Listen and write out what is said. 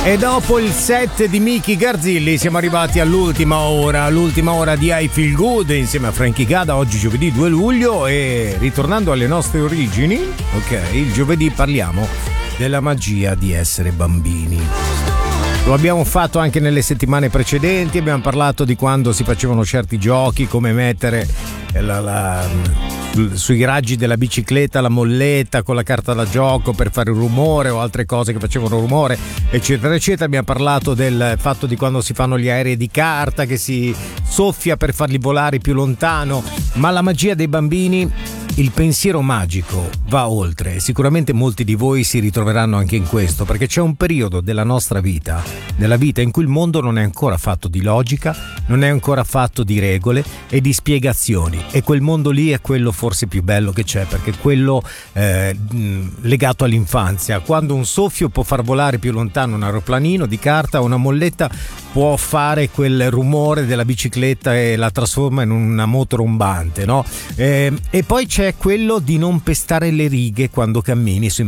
E dopo il set di Miki Garzilli siamo arrivati all'ultima ora di I Feel Good insieme a Frankie Gada, oggi giovedì 2 luglio e ritornando alle nostre origini, ok, il giovedì parliamo della magia di essere bambini. Lo abbiamo fatto anche nelle settimane precedenti, abbiamo parlato di quando si facevano certi giochi, come mettere sui raggi della bicicletta la molletta con la carta da gioco per fare rumore o altre cose che facevano rumore, eccetera eccetera. Abbiamo parlato del fatto di quando si fanno gli aerei di carta, che si soffia per farli volare più lontano, ma la magia dei bambini, il pensiero magico va oltre. Sicuramente molti di voi si ritroveranno anche in questo, perché c'è un periodo della nostra vita, della vita, in cui il mondo non è ancora fatto di logica, non è ancora fatto di regole e di spiegazioni, e quel mondo lì è quello forse più bello che c'è, perché è quello legato all'infanzia, quando un soffio può far volare più lontano un aeroplanino di carta, una molletta può fare quel rumore della bicicletta e la trasforma in una moto rombante, no? E poi c'è quello di non pestare le righe quando cammini sui